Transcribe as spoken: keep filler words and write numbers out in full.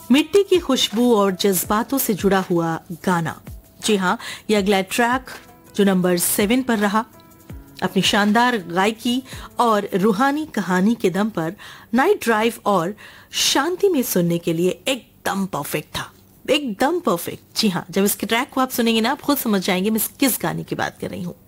मिट्टी की खुशबू और जज्बातों से जुड़ा हुआ गाना। जी हाँ, यह अगला ट्रैक जो नंबर सेवन पर रहा, अपनी शानदार गायकी और रूहानी कहानी के दम पर नाइट ड्राइव और शांति में सुनने के लिए एकदम परफेक्ट था, एकदम परफेक्ट। जी हाँ, जब इसके ट्रैक को आप सुनेंगे ना, आप खुद समझ जाएंगे मैं किस गाने की बात कर रही हूँ।